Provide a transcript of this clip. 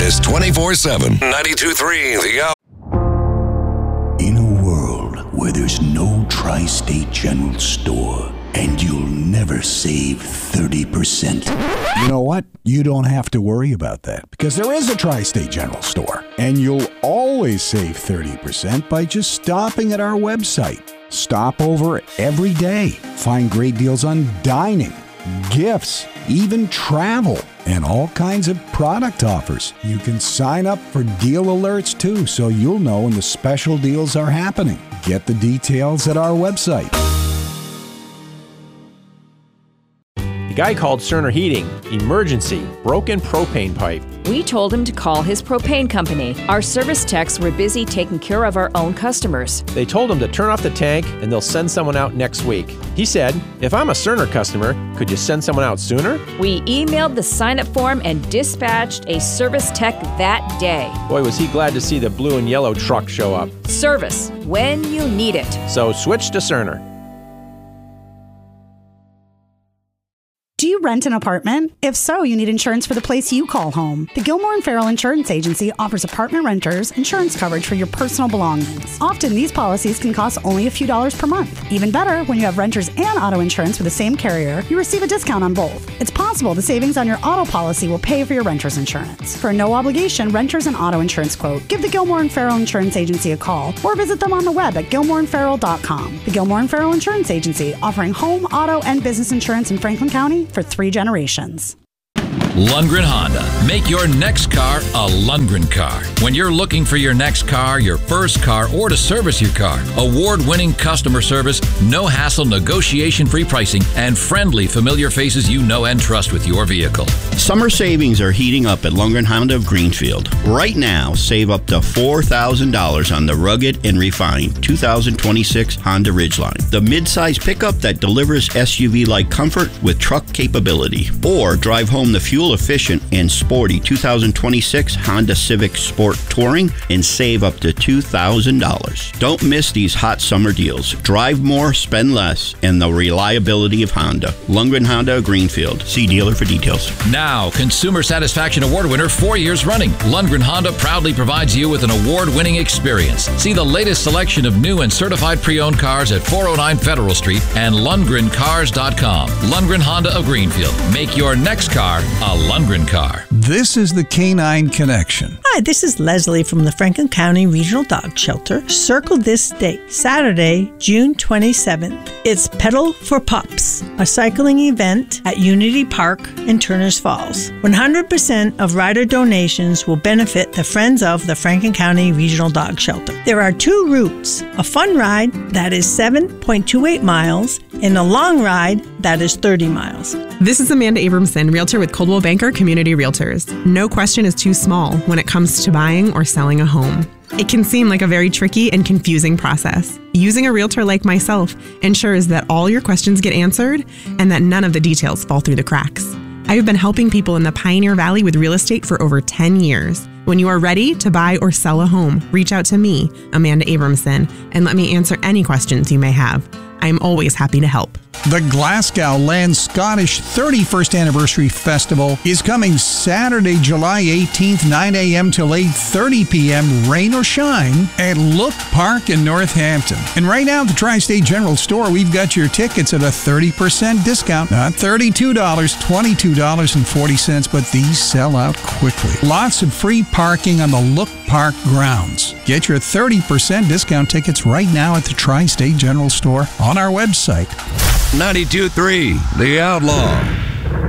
is 24/7. 92.3 The Out. In a world where there's no Tri-State General Store and you'll never save 30%. You know what? You don't have to worry about that because there is a Tri-State General Store. And you'll always save 30% by just stopping at our website. Stop over every day. Find great deals on dining, gifts, even travel, and all kinds of product offers. You can sign up for deal alerts too, so you'll know when the special deals are happening. Get the details at our website. The guy called Cerner Heating. Emergency. Broken propane pipe. We told him to call his propane company. Our service techs were busy taking care of our own customers. They told him to turn off the tank and they'll send someone out next week. He said, if I'm a Cerner customer, could you send someone out sooner? We emailed the sign-up form and dispatched a service tech that day. Boy, was he glad to see the blue and yellow truck show up. Service when you need it. So switch to Cerner. Do you rent an apartment? If so, you need insurance for the place you call home. The Gilmore and Farrell Insurance Agency offers apartment renters insurance coverage for your personal belongings. Often, these policies can cost only a few dollars per month. Even better, when you have renters and auto insurance with the same carrier, you receive a discount on both. It's possible the savings on your auto policy will pay for your renter's insurance. For a no-obligation renters and auto insurance quote, give the Gilmore and Farrell Insurance Agency a call or visit them on the web at gilmoreandfarrell.com. The Gilmore and Farrell Insurance Agency, offering home, auto, and business insurance in Franklin County for 3 generations. Lundgren Honda. Make your next car a Lundgren car. When you're looking for your next car, your first car, or to service your car, award-winning customer service, no hassle, negotiation-free pricing, and friendly, familiar faces you know and trust with your vehicle. Summer savings are heating up at Lundgren Honda of Greenfield. Right now, save up to $4,000 on the rugged and refined 2026 Honda Ridgeline, the midsize pickup that delivers SUV-like comfort with truck capability. Or drive home the fuel-efficient and sporty 2026 Honda Civic Sport Touring and save up to $2,000. Don't miss these hot summer deals. Drive more, spend less, and the reliability of Honda. Lundgren Honda of Greenfield. See dealer for details. Now, Consumer Satisfaction Award winner 4 years running. Lundgren Honda proudly provides you with an award-winning experience. See the latest selection of new and certified pre-owned cars at 409 Federal Street and LundgrenCars.com. Lundgren Honda of Greenfield. Make your next car a Lundgren car. This is the Canine Connection. Hi, this is Leslie from the Franklin County Regional Dog Shelter. Circle this date, Saturday, June 27th. It's Pedal for Pups, a cycling event at Unity Park in Turners Falls. 100% of rider donations will benefit the Friends of the Franklin County Regional Dog Shelter. There are 2 routes, a fun ride that is 7.28 miles and a long ride that is 30 miles. This is Amanda Abramson, realtor with Coldwell Banker Community Realtors. No question is too small when it comes to buying or selling a home. It can seem like a very tricky and confusing process. Using a realtor like myself ensures that all your questions get answered and that none of the details fall through the cracks. I've been helping people in the Pioneer Valley with real estate for over 10 years. When you are ready to buy or sell a home, reach out to me, Amanda Abramson, and let me answer any questions you may have. I'm always happy to help. The Glasgow Land Scottish 31st Anniversary Festival is coming Saturday, July 18th, 9 a.m. till 8:30 p.m., rain or shine, at Look Park in Northampton. And right now at the Tri-State General Store, we've got your tickets at a 30% discount. Not $32, $22.40, but these sell out quickly. Lots of free parking on the Look Park grounds. Get your 30% discount tickets right now at the Tri-State General Store on our website. 92.3 The Outlaw.